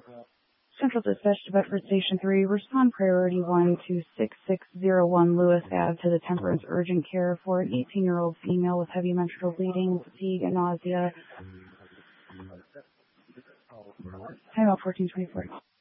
Central Dispatch to Bedford Station 3. Respond priority 1 to 6601 Lewis Ave to the Temperance Urgent Care for an 18-year-old female with heavy menstrual bleeding, fatigue, and nausea. Timeout 1424.